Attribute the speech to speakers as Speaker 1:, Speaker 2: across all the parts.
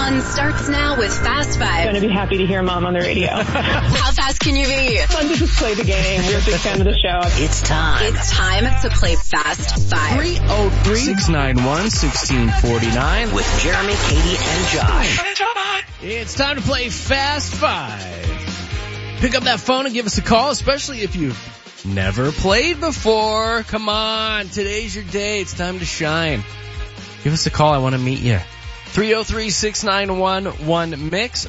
Speaker 1: Fun starts now with Fast Five.
Speaker 2: Going to be happy to hear Mom on the radio.
Speaker 1: How fast can you be?
Speaker 2: Fun to just play the game. We're a big fan of the show.
Speaker 3: It's time.
Speaker 1: It's time to play Fast Five.
Speaker 3: 303-691-1649 with Jeremy, Katie, and Josh.
Speaker 4: It's time to play Fast Five. Pick up that phone and give us a call, especially if you've never played before. Come on, today's your day. It's time to shine. Give us a call. I want to meet you. 303-691-1MIX.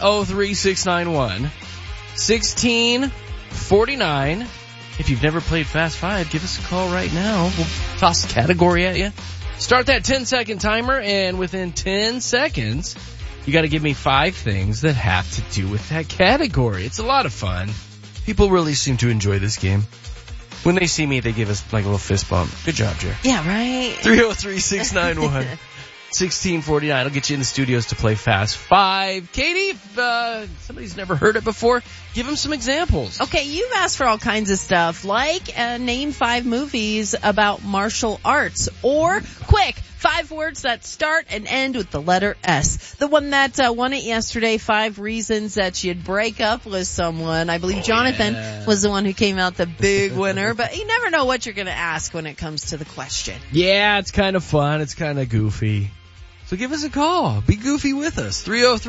Speaker 4: 303-691-1649. If you've never played Fast Five, give us a call right now. We'll toss a category at you. Start that 10-second timer, and within 10 seconds, you got to give me 5 things that have to do with that category. It's a lot of fun. People really seem to enjoy this game. When they see me, they give us like a little fist bump. Good job, Jer.
Speaker 5: Yeah, right?
Speaker 4: 303-691-1649. I'll get you in the studios to play Fast Five. Katie, if somebody's never heard it before, give them some examples.
Speaker 5: Okay, you've asked for all kinds of stuff, like name 5 movies about martial arts, or quick, 5 words that start and end with the letter S. The one that won it yesterday, 5 reasons that you'd break up with someone. I believe Jonathan was the one who came out the big winner, but you never know what you're going to ask when it comes to the question.
Speaker 4: Yeah, it's kind of fun. It's kind of goofy. So give us a call. Be goofy with us.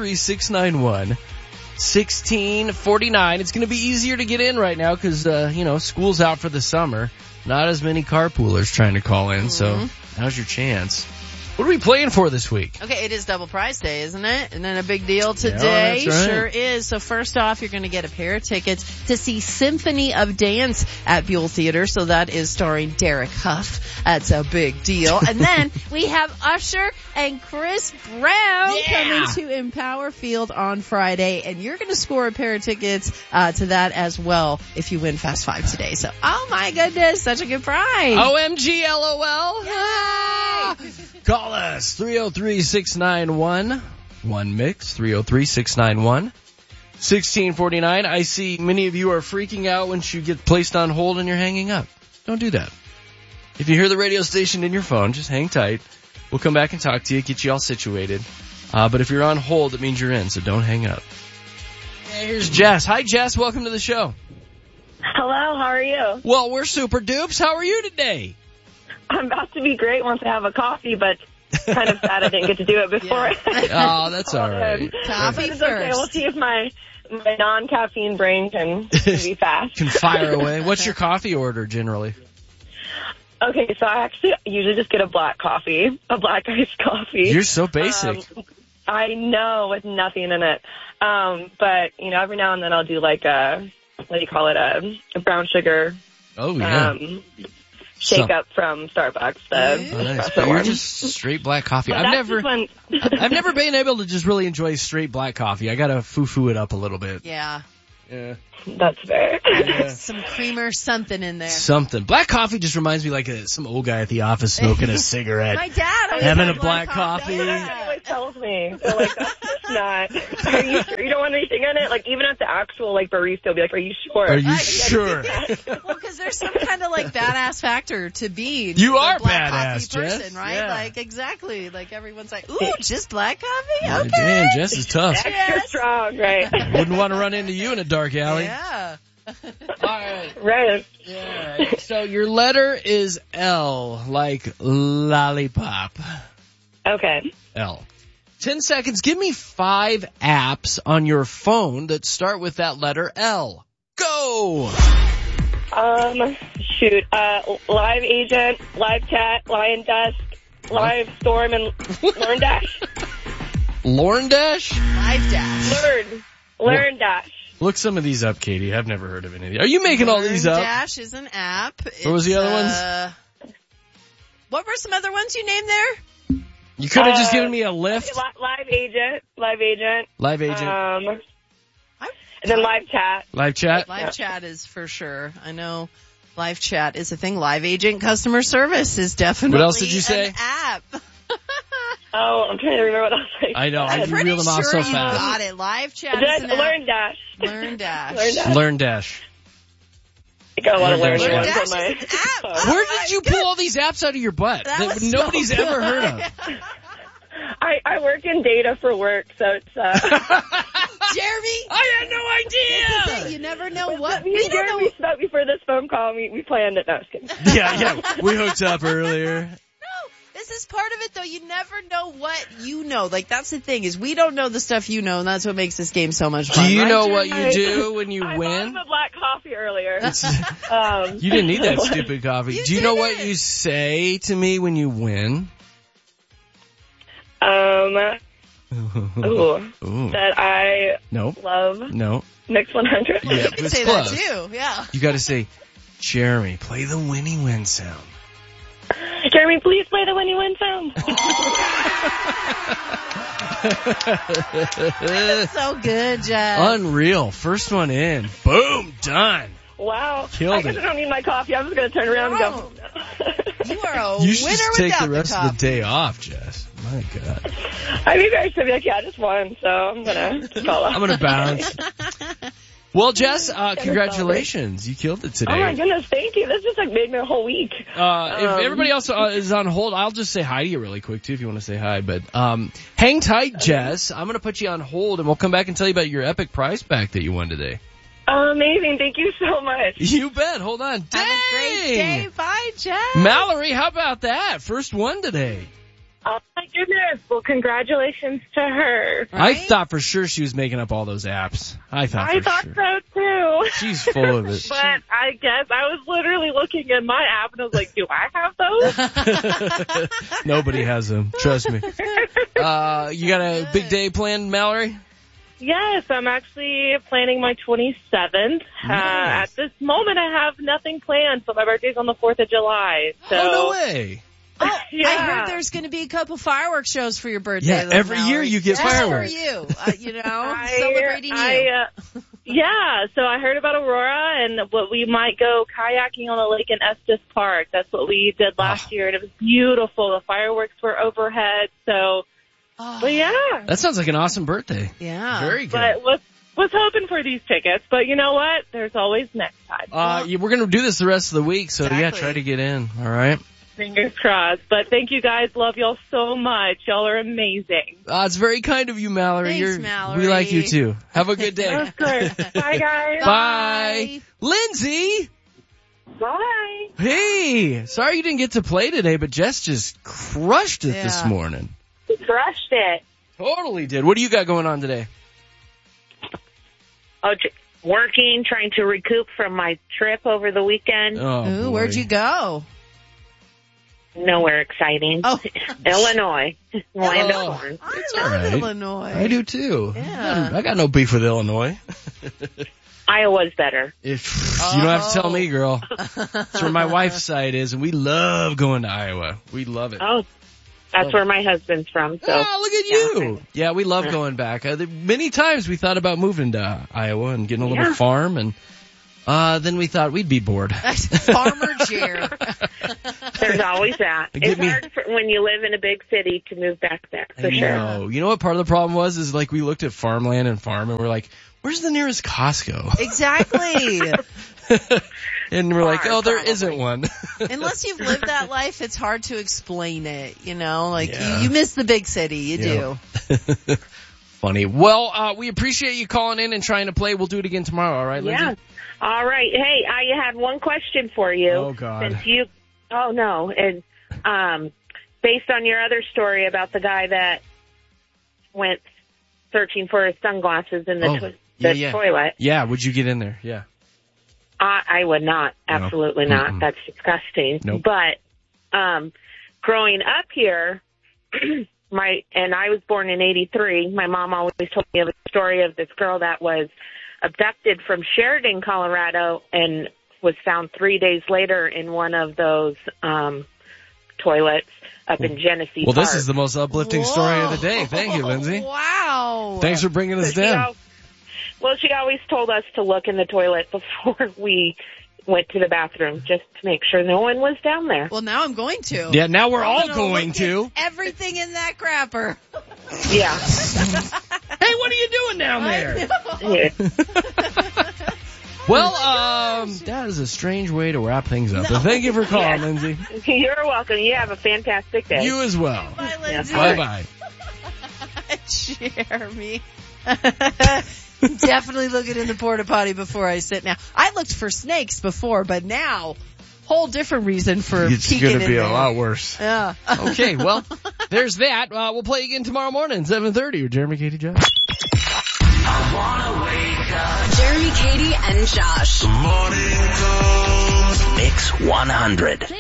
Speaker 4: 303-691-1649. It's going to be easier to get in right now because, school's out for the summer. Not as many carpoolers trying to call in, so now's your chance. What are we playing for this week?
Speaker 5: Okay, it is double prize day, isn't it? Isn't that a big deal today?
Speaker 4: Yeah, that's right.
Speaker 5: Sure is. So first off, you're going to get a pair of tickets to see Symphony of Dance at Buell Theater. So that is starring Derek Huff. That's a big deal. And then we have Usher and Chris Brown coming to Empower Field on Friday. And you're going to score a pair of tickets to that as well if you win Fast Five today. So, oh my goodness, such a good prize.
Speaker 4: OMG, LOL. Yay! Call us, 303-691-1MIX, 303-691-1649. I see many of you are freaking out once you get placed on hold and you're hanging up. Don't do that. If you hear the radio station in your phone, just hang tight. We'll come back and talk to you, get you all situated. But if you're on hold, it means you're in, so don't hang up. Hey, here's Jess. Hi, Jess. Welcome to the show.
Speaker 2: Hello, how are you?
Speaker 4: Well, we're super dupes. How are you today?
Speaker 2: I'm about to be great once I have a coffee, but kind of sad I didn't get to do it before.
Speaker 4: Oh, that's all right.
Speaker 5: Coffee
Speaker 2: first. Okay, we'll see if my non-caffeine brain can be fast.
Speaker 4: Can fire away. What's your coffee order generally?
Speaker 2: Okay, so I actually usually just get a black coffee, a black iced coffee.
Speaker 4: You're so basic.
Speaker 2: I know, with nothing in it. But, every now and then I'll do like a brown sugar.
Speaker 4: Oh, yeah.
Speaker 2: Shake up from Starbucks.
Speaker 4: Nice. But you're just straight black coffee. I've never been able to just really enjoy straight black coffee. I gotta foo-foo it up a little bit.
Speaker 5: Yeah.
Speaker 2: That's fair.
Speaker 4: Yeah.
Speaker 5: Some creamer, something in there.
Speaker 4: Something. Black coffee just reminds me like some old guy at the office smoking a cigarette.
Speaker 5: My dad always
Speaker 4: having
Speaker 5: had
Speaker 4: a black coffee.
Speaker 2: Everybody always tells me. They're like, that's just not. Are you sure you don't want anything in it? Like, even at the actual, barista will be like, are you sure?
Speaker 4: Are you sure?
Speaker 5: Well, because there's some kind of, badass factor to being
Speaker 4: You are
Speaker 5: a black
Speaker 4: badass,
Speaker 5: coffee person,
Speaker 4: Jess.
Speaker 5: right?
Speaker 4: Yeah.
Speaker 5: Exactly. Everyone's like, ooh, just black coffee? Okay.
Speaker 4: Damn, Jess is tough.
Speaker 2: Extra strong, right?
Speaker 4: Wouldn't want to run into you in a dark alley.
Speaker 5: Yeah.
Speaker 4: All right.
Speaker 2: Right.
Speaker 4: Yeah. So your letter is L, like lollipop.
Speaker 2: Okay.
Speaker 4: L. 10 seconds. Give me 5 apps on your phone that start with that letter L. Go!
Speaker 2: Live Agent, Live Chat, Lion Desk, Live Storm, and Learn Dash.
Speaker 4: Learn Dash?
Speaker 5: Live Dash.
Speaker 2: Learn Dash.
Speaker 4: Look some of these up, Katie. I've never heard of any of these. Are you making all these up?
Speaker 5: Dash is an app.
Speaker 4: What was the other ones?
Speaker 5: What were some other ones you named there?
Speaker 4: You could have just given me a lift.
Speaker 2: Live Agent.
Speaker 4: Live Agent.
Speaker 2: And then Live Chat.
Speaker 4: Live Chat?
Speaker 5: Live Chat is for sure. I know Live Chat is a thing. Live Agent customer service is definitely
Speaker 4: What else did you say?
Speaker 5: an app.
Speaker 2: Oh, I'm trying to remember what else
Speaker 4: I know. I
Speaker 5: I'm pretty
Speaker 4: reel them off
Speaker 5: sure
Speaker 4: so
Speaker 5: you
Speaker 4: fast.
Speaker 5: got it. Live Chat is an
Speaker 2: Learn
Speaker 5: app.
Speaker 2: Dash.
Speaker 5: Learn Dash.
Speaker 4: Learn Dash.
Speaker 2: I got a lot of
Speaker 4: Learn
Speaker 2: Learn
Speaker 4: Dash.
Speaker 2: Dash on my
Speaker 5: Learn Dash is an app.
Speaker 2: phone.
Speaker 5: Oh
Speaker 4: Where
Speaker 5: my
Speaker 4: did you pull all these apps out of your butt
Speaker 5: That
Speaker 4: that
Speaker 5: was
Speaker 4: nobody's
Speaker 5: so
Speaker 4: ever heard of?
Speaker 2: I work in day data for work, so it's,
Speaker 5: Jeremy,
Speaker 4: I had no idea.
Speaker 5: you never know what.
Speaker 2: me and Jeremy spoke before this phone call, and we planned it. No, I was kidding.
Speaker 4: Yeah, we hooked up earlier.
Speaker 5: No, this is part of it though. You never know what you know. Like that's the thing is we don't know the stuff you know, and that's what makes this game so much fun.
Speaker 4: Do you
Speaker 5: right,
Speaker 4: know
Speaker 5: Jeremy?
Speaker 4: what you do when you
Speaker 2: I
Speaker 4: win?
Speaker 2: bought the black coffee earlier.
Speaker 4: You didn't need that stupid coffee.
Speaker 5: You
Speaker 4: Do you know
Speaker 5: didn't.
Speaker 4: what you say to me when you win? Ooh.
Speaker 2: That I
Speaker 4: Nope.
Speaker 2: love
Speaker 4: No.
Speaker 2: Mix 100.
Speaker 4: Yeah,
Speaker 5: You
Speaker 4: but
Speaker 5: can
Speaker 4: it's
Speaker 5: say
Speaker 4: close.
Speaker 5: that too. Yeah.
Speaker 4: You got to say, Jeremy, play the winning win sound.
Speaker 2: Jeremy, please play the Winnie Win sound.
Speaker 5: So good, Jess.
Speaker 4: Unreal. First one in. Boom. Done.
Speaker 2: Wow.
Speaker 4: Killed
Speaker 2: I guess
Speaker 4: it.
Speaker 2: I don't need my coffee. I'm just going to turn around and go home now.
Speaker 5: You are a
Speaker 4: You should
Speaker 5: winner
Speaker 4: just take
Speaker 5: without
Speaker 4: the rest
Speaker 5: the
Speaker 4: of the
Speaker 5: coffee.
Speaker 4: day off, Jess. My God.
Speaker 2: I maybe I should be like, yeah, I just won, so I'm going to call off.
Speaker 4: I'm going to bounce. Well, Jess, congratulations. You killed it today.
Speaker 2: Oh my goodness, thank you. This just like made me a whole week.
Speaker 4: If everybody else is on hold, I'll just say hi to you really quick too if you want to say hi. But hang tight, Jess. I'm going to put you on hold, and we'll come back and tell you about your epic prize pack that you won today.
Speaker 2: Amazing. Thank you so much.
Speaker 4: You bet. Hold on.
Speaker 5: Have a great
Speaker 4: Dang.
Speaker 5: day. Bye, Jess.
Speaker 4: Mallory, how about that? First one today.
Speaker 2: Oh my goodness. Well, congratulations to her.
Speaker 4: I thought for sure she was making up all those apps. I thought
Speaker 2: so too.
Speaker 4: She's full of it.
Speaker 2: But I guess I was literally looking in my app and I was like, do I have those?
Speaker 4: Nobody has them. Trust me. You got a big day planned, Mallory?
Speaker 2: Yes, I'm actually planning my 27th. At this moment, I have nothing planned, so my birthday's on the 4th of July. So,
Speaker 4: Oh, no way.
Speaker 5: Oh,
Speaker 2: yeah.
Speaker 5: I heard there's going to be a couple fireworks shows for your birthday.
Speaker 4: Yeah,
Speaker 5: though,
Speaker 4: every
Speaker 5: Mallory.
Speaker 4: year you get
Speaker 5: Just
Speaker 4: fireworks.
Speaker 5: for you, celebrating you.
Speaker 2: Yeah, so I heard about Aurora and what we might go kayaking on the lake in Estes Park. That's what we did last year, and it was beautiful. The fireworks were overhead, so, but yeah.
Speaker 4: That sounds like an awesome birthday.
Speaker 5: Yeah.
Speaker 4: Very good.
Speaker 2: But was hoping for these tickets, but you know what? There's always next time.
Speaker 4: We're going to do this the rest of the week, so yeah,
Speaker 5: Exactly.
Speaker 4: try to get in, all right?
Speaker 2: Fingers crossed. But thank you guys. Love y'all so much. Y'all are amazing.
Speaker 4: It's very kind of you, Mallory.
Speaker 5: Thanks, Mallory.
Speaker 4: We like you too. Have a good day.
Speaker 2: Of course. Bye, guys.
Speaker 4: Bye. Lindsay!
Speaker 2: Bye.
Speaker 4: Hey! Sorry you didn't get to play today, but Jess just crushed it this
Speaker 5: Yeah.
Speaker 4: morning.
Speaker 2: Crushed it.
Speaker 4: Totally did. What do you got going on today?
Speaker 6: Oh, working, trying to recoup from my trip over the weekend.
Speaker 4: Oh,
Speaker 5: Ooh,
Speaker 4: boy.
Speaker 5: where'd you go?
Speaker 6: Nowhere exciting.
Speaker 5: Oh,
Speaker 6: Illinois. Land
Speaker 4: Oh.
Speaker 6: of corn.
Speaker 5: I
Speaker 4: all
Speaker 5: love
Speaker 4: right.
Speaker 5: Illinois.
Speaker 4: I do too.
Speaker 5: Yeah.
Speaker 4: I got no beef with Illinois.
Speaker 6: Iowa's better.
Speaker 4: If you don't have to tell me, girl. That's where my wife's side is, and we love going to Iowa. We love it.
Speaker 6: Oh, that's where my husband's from. So
Speaker 4: Ah, look at you. Yeah, we love going back. Many times we thought about moving to Iowa and getting a little
Speaker 6: Yeah.
Speaker 4: farm, and then we thought we'd be bored.
Speaker 5: Farmer Jer.
Speaker 6: there's always that.
Speaker 4: Give
Speaker 6: It's
Speaker 4: me-
Speaker 6: hard when you live in a big city to move back there, for sure.
Speaker 4: No. You know what part of the problem was? Is like we looked at farmland and farm, and we're like, where's the nearest Costco?
Speaker 5: Exactly.
Speaker 4: And we're like,
Speaker 6: Far,
Speaker 4: oh, there
Speaker 6: probably.
Speaker 4: isn't one.
Speaker 5: Unless you've lived that life, it's hard to explain it, you know? Like,
Speaker 4: Yeah.
Speaker 5: you miss the big city. You do.
Speaker 4: Funny. Well, we appreciate you calling in and trying to play. We'll do it again tomorrow, all right, Lindsay?
Speaker 6: Yeah. All right. Hey, I had one question for you.
Speaker 4: Oh, God.
Speaker 6: Oh, no. And based on your other story about the guy that went searching for his sunglasses in the, toilet.
Speaker 4: Yeah, would you get in there? Yeah.
Speaker 6: I would not. Absolutely
Speaker 4: No.
Speaker 6: not.
Speaker 4: Mm-mm.
Speaker 6: That's disgusting.
Speaker 4: Nope.
Speaker 6: But growing up here, and I was born in 83, my mom always told me of a story of this girl that was abducted from Sheridan, Colorado, and was found 3 days later in one of those toilets up in Genesee
Speaker 4: Well,
Speaker 6: Park.
Speaker 4: this is the most uplifting story of the day. Thank you, Lindsay.
Speaker 5: Wow.
Speaker 4: Thanks for bringing us down.
Speaker 6: Well, she always told us to look in the toilet before we went to the bathroom, just to make sure no one was down there.
Speaker 5: Well, now I'm going to.
Speaker 4: Yeah, now we're all
Speaker 5: I'm gonna
Speaker 4: going
Speaker 5: look
Speaker 4: to.
Speaker 5: at everything in that crapper.
Speaker 6: Yeah.
Speaker 4: Hey, what are you doing down there?
Speaker 6: Yeah.
Speaker 4: Well, that is a strange way to wrap things up. But thank you for calling, Lindsay.
Speaker 6: You're welcome. You have a fantastic day.
Speaker 4: You as well.
Speaker 5: Bye, Lindsay.
Speaker 4: Bye-bye.
Speaker 5: Jeremy. Definitely looking in the porta potty before I sit now. I looked for snakes before, but now, whole different reason for
Speaker 4: It's
Speaker 5: peeking
Speaker 4: going to
Speaker 5: in
Speaker 4: be
Speaker 5: there.
Speaker 4: a lot worse.
Speaker 5: Yeah.
Speaker 4: Okay, well, there's that. We'll play again tomorrow morning, 7:30 with Jeremy, Katie, Josh.
Speaker 3: I wanna wake up.
Speaker 1: Jeremy, Katie, and Josh.
Speaker 3: Morning comes. Mix 100.